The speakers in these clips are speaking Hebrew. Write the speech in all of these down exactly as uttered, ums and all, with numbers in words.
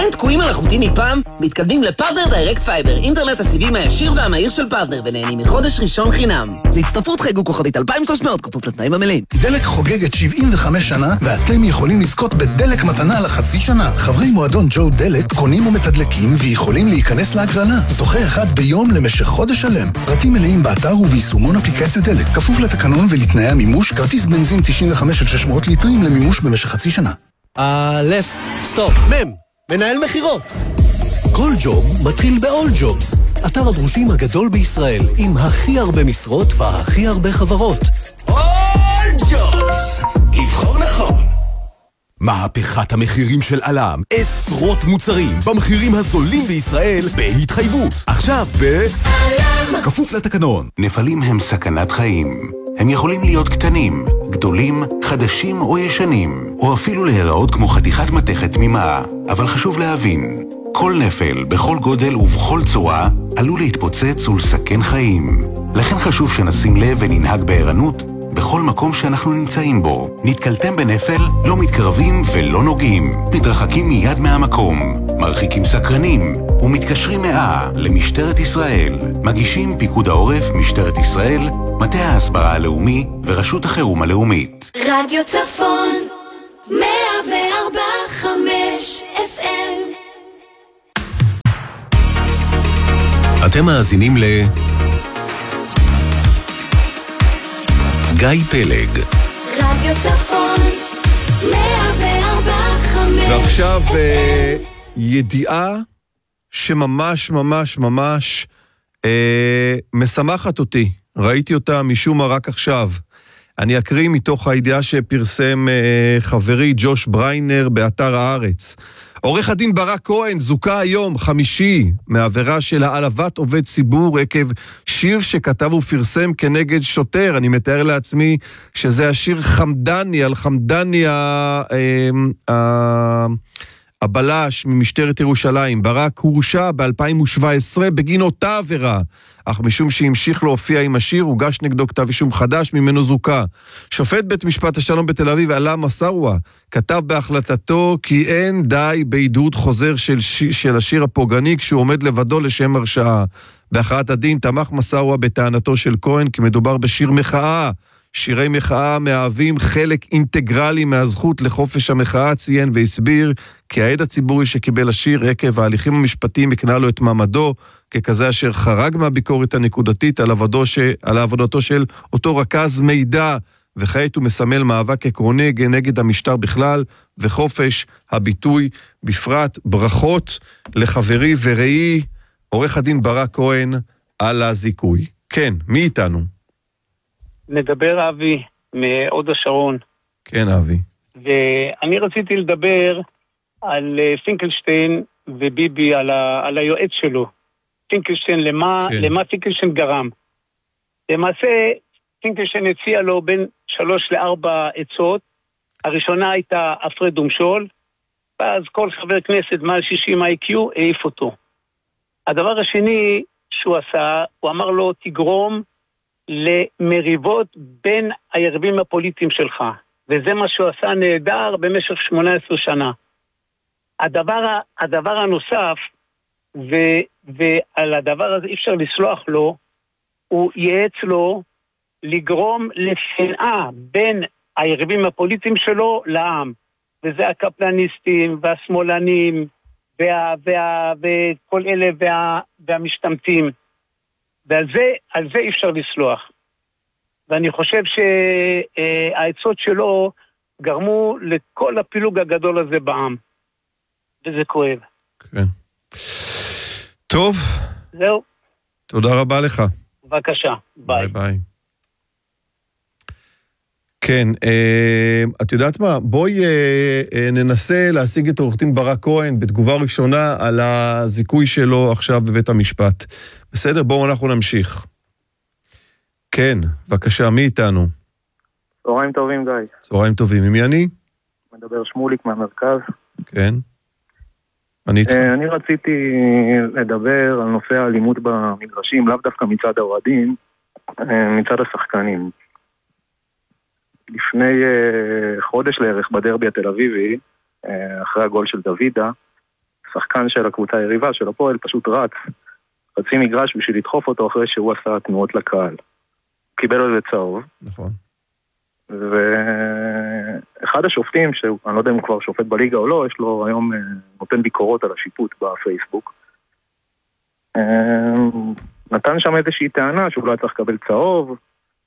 עדיין תקועים על החוטים מפעם? מתקדמים לפרטנר דיירקט פייבר, אינטרנט הסיבים הישיר והמהיר של פרטנר, ונהנים מחודש ראשון חינם. להצטרפות חייגו כוכבית אלפיים ושלוש מאות, כפוף לתנאים המלאים. דלק חוגגת שבעים וחמש שנה, ואתם יכולים לזכות בדלק מתנה לחצי שנה. חברי מועדון ג'ו דלק קונים ומתדלקים ויכולים להיכנס להגרלה. זוכה אחד ביום למשך חודש שלם. פרטים מלאים באתר וביישומון אפליקציית דלק. כפוף לתקנון ולתנאי המימוש, כרטיס בנזין תשעים וחמש עד שש מאות ליטרים למימוש במשך חצי שנה. א', סטופ, מ', מנהל מחירות. כל ג'וב מתחיל ב-All Jobs, אתר הדרושים הגדול בישראל, עם הכי הרבה משרות והכי הרבה חברות. All Jobs, לבחור נכון. מהפכת המחירים של אלם, עשרות מוצרים במחירים הזולים בישראל בהתחייבות. עכשיו ב... אלם. כפוף לתקנון. נפלים הם סכנת חיים. הם יכולים להיות קטנים, גדולים, חדשים או ישנים, או אפילו להיראות כמו חתיכת מתכת תמימה. אבל חשוב להבין, כל נפל, בכל גודל ובכל צורה, עלול להתפוצץ ולסכן חיים. לכן חשוב שנשים לב וננהג בערנות בכל מקום שאנחנו נמצאים בו. נתקלתם בנפל, לא מתקרבים ולא נוגעים. מתרחקים מיד מהמקום, מרחיקים סקרנים, ומתקשרים מאה למשטרת ישראל. מגישים פיקוד העורף, משטרת ישראל, מטה ההסברה הלאומי ורשות החירום הלאומית. רדיו צפון מאה וארבע נקודה חמש אף אם. אתם מאזינים ל... גיא פלג. רדיו צפון מאה וארבע נקודה חמש. ועכשיו ידיעה שממש ממש ממש אה, משמחת אותי. ראיתי אותה משום מה רק עכשיו. אני אקריא מתוך הידיעה שפרסם אה, חברי ג'וש בריינר באתר הארץ. עורך הדין ברק כהן זוכה היום חמישי מעבירה של העלבת עובד ציבור עקב שיר שכתב ופרסם כנגד שוטר. אני מתאר לעצמי שזה השיר חמדני, על חמדני ה... ה... ה... הבלש ממשטרת ירושלים. ברק הורשע ב-אלפיים שבע עשרה בגין אותה עבירה, אך משום שהמשיך להופיע עם השיר, הוגש נגדו כתב אישום חדש, ממנו זוכה. שופט בית משפט השלום בתל אביב, אלם מסארווה, כתב בהחלטתו כי אין די בעידוד חוזר של, ש... של השיר הפוגעני כשהוא עומד לבדו לשם הרשעה. בהכרעת הדין תמך מסארווה בטענתו של כהן כי מדובר בשיר מחאה. שירי מחאה מהווים חלק אינטגרלי מהזכות לחופש המחאה. ציין והסביר כי העד הציבורי שקיבל השיר עקב ההליכים המשפטיים הקנה לו את מעמדו ככזה אשר חרג מהביקורת הנקודתית על עבודתו, ש... על עבודתו של אותו רכז מידע, וכעת הוא מסמל מאבק עקרוני נגד המשטר בכלל וחופש הביטוי בפרט. ברכות לחברי ורעי עורך הדין ברק כהן על הזיכוי. כן, מי איתנו? מדבר אבי מעוד השרון. כן, אבי. ואני רציתי לדבר על פינקלשטיין וביבי, על, ה, על היועץ שלו. פינקלשטיין, למה, כן. למה פינקלשטיין גרם? למעשה, פינקלשטיין הציע לו בין שלוש לארבע עצות. הראשונה הייתה הפרד ומשול, ואז כל חבר כנסת מעל שישים איי קיו העיף אותו. הדבר השני שהוא עשה, הוא אמר לו, תגרום למריבות בין היריבים הפוליטיים שלך, וזה מה שהוא עשה נהדר במשך שמונה עשרה שנה. הדבר, הדבר הנוסף, ו, ועל הדבר הזה אי אפשר לסלוח לו, הוא ייעץ לו לגרום לשנאה בין היריבים הפוליטיים שלו לעם, וזה הקפלניסטים והשמאלנים וה, וה, וכל אלה וה, והמשתמטים. ועל זה, על זה אי אפשר לסלוח. ואני חושב שהעצות שלו גרמו לכל הפילוג הגדול הזה בעם. וזה כואב. כן. טוב. זהו. תודה רבה לך. בבקשה. ביי. ביי ביי. כן, אה, את יודעת מה? בואי אה, אה, ננסה להשיג את עורך דין ברק כהן בתגובה ראשונה על הזיכוי שלו עכשיו בבית המשפט. בסדר? בואו אנחנו נמשיך. כן, בבקשה, מי איתנו? צהריים טובים, גיא. צהריים טובים, עם מי אני? מדבר שמוליק מהמרכז. כן. אני איתך. אני רציתי לדבר על נושא האלימות במגרשים, לאו דווקא מצד האוהדים, מצד השחקנים. לפני חודש לערך בדרבי התל אביבי, אחרי הגול של דוידה, שחקן של הקבוצה היריבה של הפועל פשוט רץ חצי מגרש בשביל לדחוף אותו אחרי שהוא עשה תנועות לקהל. קיבל על זה צהוב. נכון. ואחד השופטים, שאני לא יודע אם הוא כבר שופט בליגה או לא, יש לו היום נותן ביקורות על השיפוט בפייסבוק. נתן שם איזושהי טענה שהוא לא היה צריך לקבל צהוב,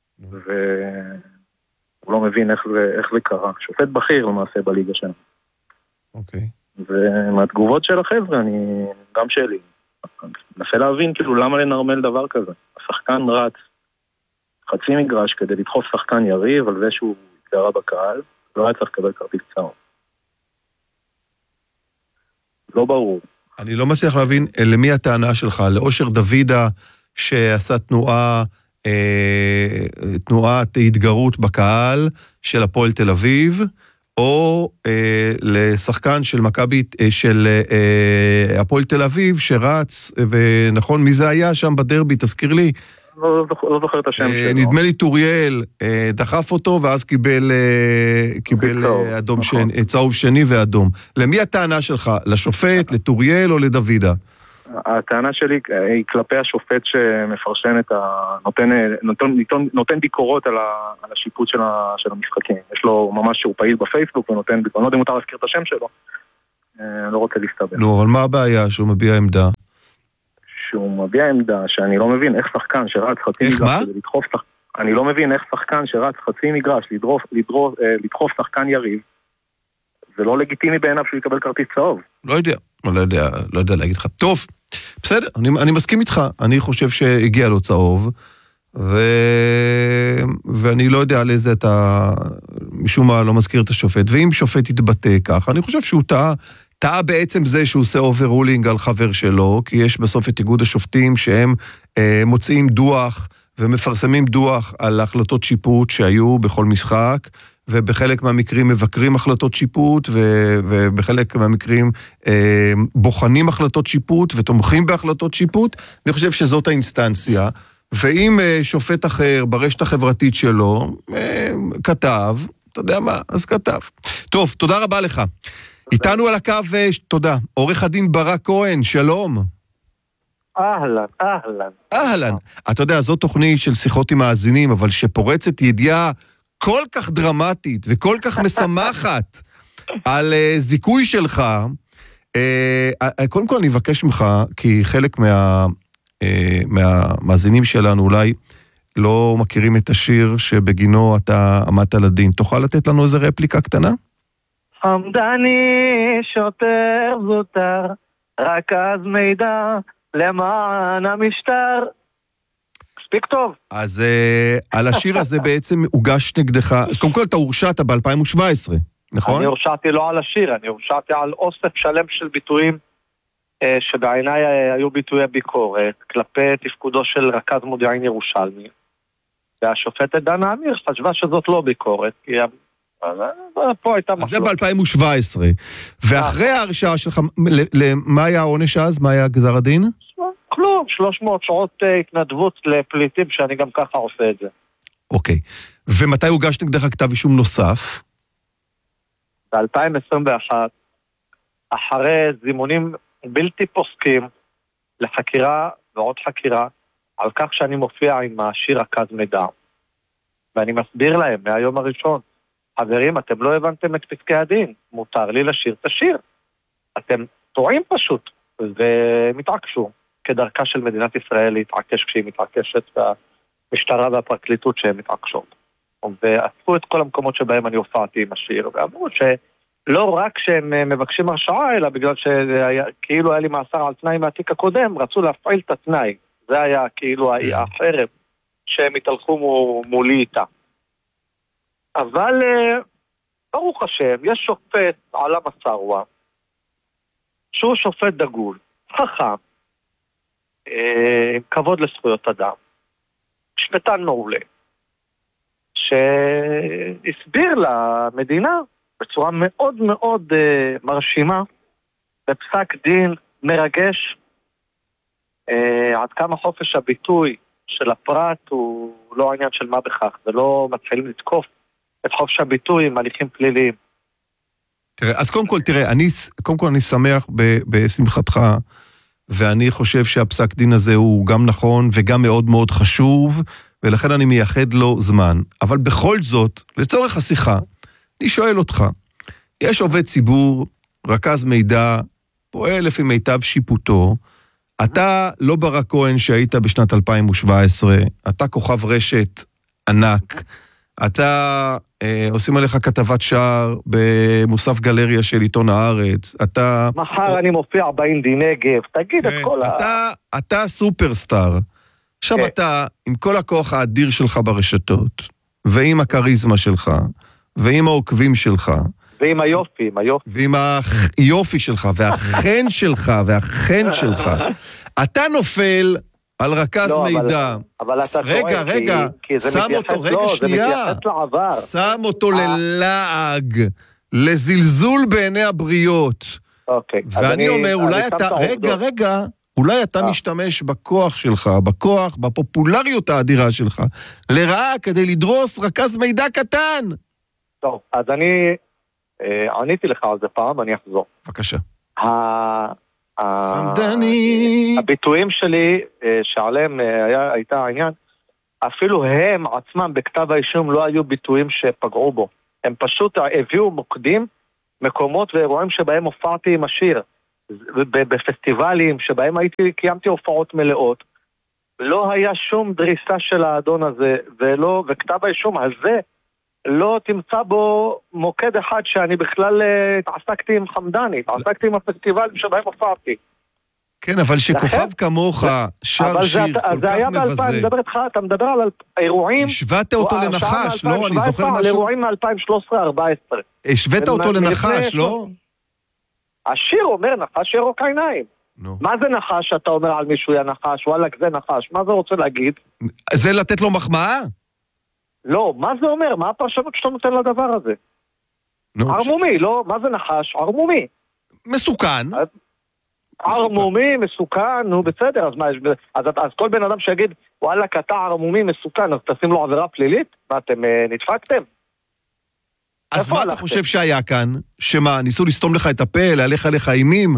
והוא לא מבין איך זה, איך זה קרה. שופט בכיר למעשה בליגה שלנו. אוקיי. ומהתגובות של החבר'ה, אני, גם שלי, נסה להבין כאילו למה לנרמל דבר כזה. השחקן רץ חצי מגרש כדי לדחוף שחקן יריב על זה שהוא התגרה בקהל, לא היה צריך לקבל כרטיס צהוב. לא ברור. אני לא מצליח להבין למי הטענה שלך, לאושר דוידה שעשה תנועה, אה, תנועת התגרות בקהל של הפועל תל אביב, או אה, לשחקן של מכבי, אה, של אה, הפועל תל אביב שרץ, ונכון, מי זה היה שם בדרבי, תזכיר לי? לא, לא זוכר את השם אה, שלו. נדמה לי טוריאל אה, דחף אותו, ואז קיבל, אה, קיבל אה, אדום נכון. שני, צהוב שני ואדום. למי הטענה שלך? לשופט, לטוריאל או לדוידה? הטענה שלי היא כלפי השופט שמפרשן את ה... נותן, נותן, נותן, נותן ביקורות על, ה, על השיפוט של, ה, של המשחקים. יש לו ממש שהוא פעיל בפייסבוק ונותן, אני לא יודע אם מותר להזכיר את השם שלו. אני לא רוצה להסתבר. נו, אבל מה הבעיה שהוא מביע עמדה? שהוא מביע עמדה שאני לא מבין איך שחקן שרץ חצי איך מגרש... מה? לדחוף, אני לא מבין איך שחקן שרץ חצי מגרש לדחוף, לדחוף, לדחוף שחקן יריב. זה לא לגיטימי בעיניו שהוא יקבל כרטיס צהוב. לא יודע, לא יודע, לא יודע להגיד לך. טוב, בסדר, אני, אני מסכים איתך. אני חושב שהגיע לו צהוב, ו... ואני לא יודע על איזה אתה משום מה לא מזכיר את השופט. ואם שופט יתבטא כך, אני חושב שהוא טעה, טעה בעצם זה שהוא עושה אוברולינג על חבר שלו, כי יש בסוף את איגוד השופטים שהם אה, מוציאים דוח ומפרסמים דוח על החלטות שיפוט שהיו בכל משחק, ובחלק מהמקרים מבקרים החלטות שיפוט, ובחלק מהמקרים אה, בוחנים החלטות שיפוט, ותומכים בהחלטות שיפוט. אני חושב שזאת האינסטנציה. ואם אה, שופט אחר ברשת החברתית שלו, אה, כתב, אתה יודע מה, אז כתב. טוב, תודה רבה לך. איתנו על הקו, אה, תודה. עורך הדין ברק כהן, שלום. אהלן, אהלן. אהלן. אתה יודע, זו תוכנית של שיחות עם מאזינים, אבל שפורצת ידיעה כל כך דרמטית וכל כך משמחת על uh, זיכוי שלך, uh, קודם כל אני אבקש ממך, כי חלק מה, uh, מהמאזינים שלנו אולי לא מכירים את השיר שבגינו אתה עמדת לדין. תוכל לתת לנו איזה רפליקה קטנה? חמדני שוטר זוטר, רכז מידע למען המשטר. מספיק טוב. אז uh, על השיר הזה בעצם הוגש נגדך, קודם כל אתה הורשעת ב-אלפיים שבע עשרה, נכון? אני הורשעתי לא על השיר, אני הורשעתי על אוסף שלם של ביטויים אה, שבעיניי היו ביטויי ביקורת כלפי תפקודו של רכז מודיעין ירושלמי, והשופטת דנה אמיר חשבה שזאת לא ביקורת, כי פה הייתה מחלוקת. אז זה ב-אלפיים שבע עשרה, ואחרי ההרשעה שלך, מה היה העונש אז? מה היה גזר הדין? כלום, שלוש מאות שעות התנדבות לפליטים שאני גם ככה עושה את זה. אוקיי, ומתי הוגש נגדך כתב אישום נוסף? ב-אלפיים עשרים ואחת, אחרי זימונים בלתי פוסקים לחקירה ועוד חקירה, על כך שאני מופיע עם השיר רכז מידע. ואני מסביר להם מהיום הראשון, חברים, אתם לא הבנתם את פסקי הדין, מותר לי לשיר את השיר. אתם טועים פשוט, ומתעקשו. כדרכה של מדינת ישראל להתעקש כשהיא מתעקשת, והמשטרה והפרקליטות שהן מתעקשות. ועצפו את כל המקומות שבהם אני הופעתי עם השיר, ואמרו שלא רק שהם מבקשים הרשעה, אלא בגלל שכאילו היה לי מאסר על תנאי מהתיק הקודם, רצו להפעיל את התנאי. זה היה כאילו החרב שהם התהלכו מולי איתה. אבל ברוך השם, יש שופט עלה מסרווה, שהוא שופט דגול, חכם, עם כבוד לזכויות אדם, משפטן מעולה, שהסביר למדינה בצורה מאוד מאוד uh, מרשימה, בפסק דין מרגש, uh, עד כמה חופש הביטוי של הפרט הוא לא עניין של מה בכך, ולא מתחילים לתקוף את חופש הביטוי עם הליכים פליליים. תראה, אז קודם כל, תראה, אני, קודם כל אני שמח ב, בשמחתך, ואני חושב שהפסק דין הזה הוא גם נכון וגם מאוד מאוד חשוב, ולכן אני מייחד לו זמן. אבל בכל זאת, לצורך השיחה, אני שואל אותך, יש עובד ציבור, רכז מידע, פועל לפי מיטב שיפוטו, אתה לא ברק כהן שהיית בשנת אלפיים שבע עשרה, אתה כוכב רשת ענק, אתה אה, עושים עליך כתבת שער במוסף גלריה של עיתון הארץ, אתה... מחר אני מופיע באינדי נגב, תגיד את כל ה... אתה, אתה סופרסטאר. עכשיו כן. אתה, עם כל הכוח האדיר שלך ברשתות, ועם הכריזמה שלך, ועם העוקבים שלך, ועם היופי, עם היופי. ועם היופי שלך, והחן שלך, והחן שלך, אתה נופל על רכז לא, מידע. אבל, אבל אתה רגע, טועה, רגע, כי, כי זה שם מתייחס, אותו, רגע, לא, שנייה. זה מתייחס לעבר. שם אותו ללעג, לזלזול בעיני הבריות. אוקיי. ואני אני, אומר, אולי אתה, רגע, רגע, אולי אתה משתמש בכוח שלך, בכוח, בפופולריות האדירה שלך, לרעה כדי לדרוס רכז מידע קטן. טוב, אז אני אה, עניתי לך על זה פעם, אני אחזור. בבקשה. הביטויים שלי שעליהם היה, הייתה העניין, אפילו הם עצמם בכתב האישום לא היו ביטויים שפגעו בו. הם פשוט הביאו מוקדים, מקומות ואירועים שבהם הופעתי עם השיר, בפסטיבלים שבהם הייתי, קיימתי הופעות מלאות. לא היה שום דריסה של האדון הזה, ולא, וכתב האישום הזה לא תמצא בו מוקד אחד שאני בכלל התעסקתי עם חמדני, התעסקתי עם הפסטיבלים שבהם הופעתי. כן, אבל שכוכב כמוך שר שיר כל כך מבזה. אתה מדבר על אירועים... השוואת אותו לנחש, לא? אני זוכר משהו... על אירועים מ-אלפיים ושלוש עשרה ארבע עשרה. השוואת אותו לנחש, לא? השיר אומר נחש ירוק עיניים. מה זה נחש שאתה אומר על מישהו יא נחש? וואלה, זה נחש. מה זה רוצה להגיד? זה לתת לו מחמאה? לא, מה זה אומר? מה הפרשנות שאתה נותן לדבר הזה? ערמומי, לא? מה זה נחש? ערמומי. מסוכן. ערמומי, מסוכן, נו בסדר, אז מה יש... אז, אז כל בן אדם שיגיד, וואלה, אתה ערמומי, מסוכן, אז תשים לו עבירה פלילית? מה, אתם נדפקתם? אז מה אתה חושב שהיה כאן? שמה, ניסו לסתום לך את הפה, להלך עליך אימים?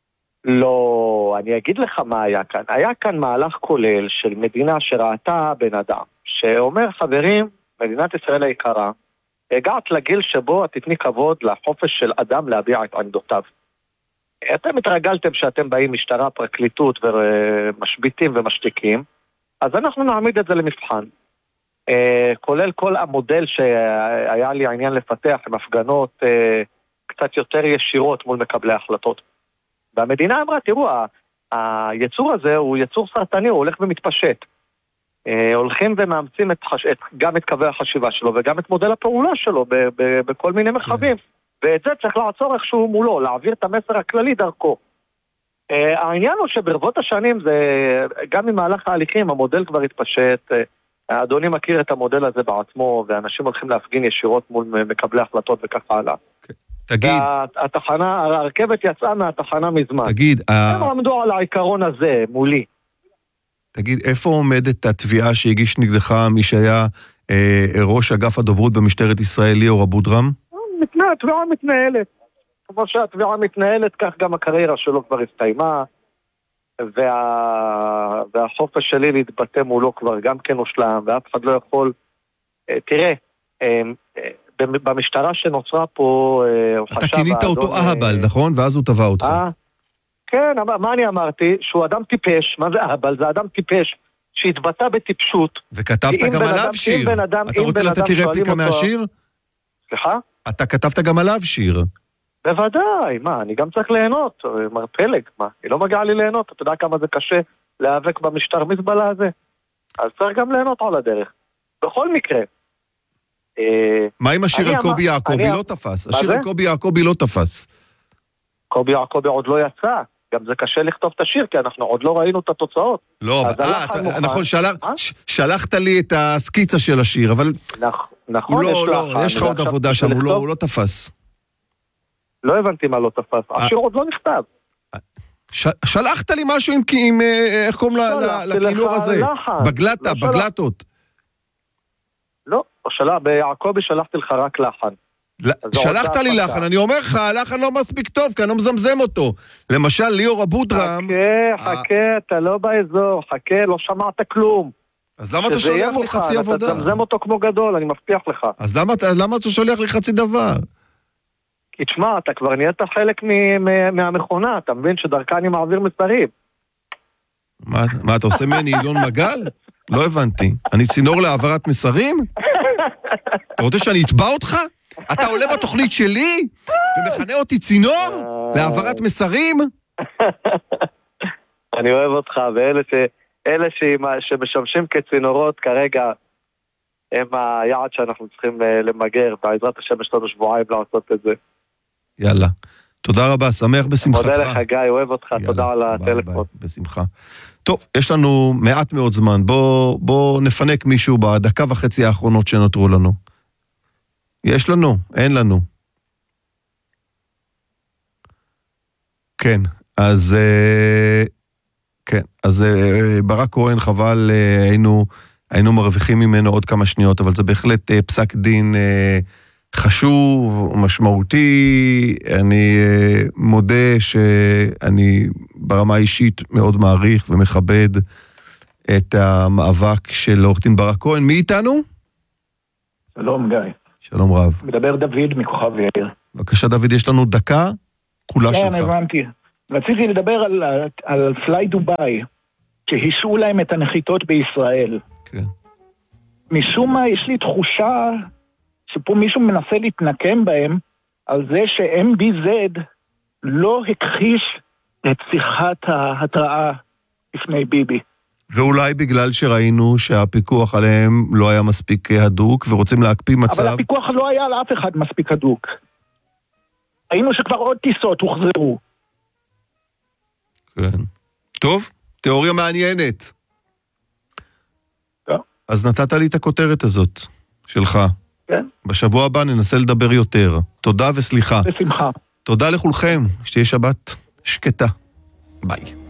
לא, אני אגיד לך מה היה כאן. היה כאן מהלך כולל של מדינה שראתה בן אדם, שאומר, חברים, מדינת ישראל היקרה, הגעת לגיל שבו את תתני כבוד לחופש של אדם להביע את עמדותיו. אתם התרגלתם שאתם באים משטרה, פרקליטות ומשביטים ומשתיקים, אז אנחנו נעמיד את זה למבחן. כולל כל המודל שהיה לי העניין לפתח עם הפגנות קצת יותר ישירות מול מקבלי ההחלטות. והמדינה אמרה, תראו, היצור הזה הוא יצור סרטני, הוא הולך ומתפשט. הולכים ומאמצים את חש... את... גם את קווי החשיבה שלו וגם את מודל הפעולה שלו ב... ב... בכל מיני מרחבים. ואת זה צריך לעצור איכשהו מולו, להעביר את המסר הכללי דרכו. Uh, העניין הוא שברבות השנים, זה, גם ממהלך ההליכים, המודל כבר התפשט, uh, האדוני מכיר את המודל הזה בעצמו, ואנשים הולכים להפגין ישירות מול מקבלי החלטות וכך הלאה. Okay. תגיד... התחנה, הרכבת יצאה מהתחנה מזמן. תגיד... הם uh... עמדו על העיקרון הזה, מולי. תגיד, איפה עומדת התביעה שהגיש נגדך מי שהיה אה, ראש אגף הדוברות במשטרת ישראל, ליאור אבודרם? מתנהלת, התביעה מתנהלת. כמו שהתביעה מתנהלת, כך גם הקריירה שלו כבר הסתיימה, וה... והחופש שלי להתבטא מולו כבר גם כן הושלם, ואף אחד לא יכול... תראה, במשטרה שנוצרה פה... אתה כינית אותו אהבל, נכון? ואז הוא טבע אותך. כן, מה אני אמרתי? שהוא אדם טיפש, מה זה אהבל? זה אדם טיפש שהתבטא בטיפשות. וכתבת גם עליו שיר. אתה רוצה לתת לי רפליקה מהשיר? סליחה? אתה כתבת גם עליו שיר. בוודאי, מה, אני גם צריך ליהנות, מר פלג, מה, היא לא מגיעה לי ליהנות, אתה יודע כמה זה קשה להיאבק במשטר מזבלה הזה? אז צריך גם ליהנות על הדרך. בכל מקרה. מה עם השיר על קובי יעקובי? לא תפס. השיר על קובי יעקובי לא תפס. קובי יעקובי עוד לא יצא. גם זה קשה לכתוב את השיר, כי אנחנו עוד לא ראינו את התוצאות. לא, נכון, שלחת לי את הסקיצה של השיר, אבל... נכון, יש לך עוד עבודה שם, הוא לא תפס. לא הבנתי מה לא תפס, השיר עוד לא נכתב. שלחת לי משהו עם, איך קוראים לכינור הזה? בגלטה, בגלטות. לא, ביעקובי שלחתי לך רק לחן. שלחת לי לחן, אני אומר לך, הלחן לא מספיק טוב, כי אני לא מזמזם אותו. למשל, ליאור אבודרם... חכה, חכה, אתה לא באזור, חכה, לא שמעת כלום. אז למה אתה שולח לי חצי עבודה? אתה תזמזם אותו כמו גדול, אני מבטיח לך. אז למה אתה שולח לי חצי דבר? כי תשמע, אתה כבר נהיית חלק מהמכונה, אתה מבין שדרכה אני מעביר מסרים. מה, אתה עושה ממני אילון מגל? לא הבנתי. אני צינור להעברת מסרים? אתה רוצה שאני אתבע אותך? אתה עולה בתוכנית שלי ומכנה אותי צינור להעברת מסרים? אני אוהב אותך, ואלה ש... אלה שמשמשים כצינורות כרגע הם היעד שאנחנו צריכים למגר. בעזרת השם יש לנו שבועיים לעשות את זה. יאללה. תודה רבה, שמח בשמחתך. מודה לך גיא, אוהב אותך, יאללה, תודה על הטלפון. בשמחה. טוב, יש לנו מעט מאוד זמן. בוא, בוא נפנק מישהו בדקה וחצי האחרונות שנותרו לנו. יש לנו, אין לנו. כן, אז... כן, אז ברק כהן, חבל, היינו, היינו מרוויחים ממנו עוד כמה שניות, אבל זה בהחלט פסק דין חשוב, משמעותי. אני מודה שאני ברמה האישית מאוד מעריך ומכבד את המאבק של עורך דין ברק כהן. מי איתנו? שלום גיא. שלום רב. מדבר דוד מכוכב יאיר. בבקשה דוד, יש לנו דקה, כולה שלך. כן, הבנתי. רציתי לדבר על, על פליי דוביי, שהישאו להם את הנחיתות בישראל. כן. משום מה יש לי תחושה שפה מישהו מנסה להתנקם בהם על זה ש-אם בי זד לא הכחיש את שיחת ההתראה לפני ביבי. ואולי בגלל שראינו שהפיקוח עליהם לא היה מספיק הדוק ורוצים להקפיא מצב... אבל הפיקוח לא היה על אף אחד מספיק הדוק. ראינו שכבר עוד טיסות הוחזרו. כן. טוב, תיאוריה מעניינת. טוב. אז נתת לי את הכותרת הזאת שלך. כן. בשבוע הבא ננסה לדבר יותר. תודה וסליחה. בשמחה. תודה לכולכם, שתהיה שבת שקטה. ביי.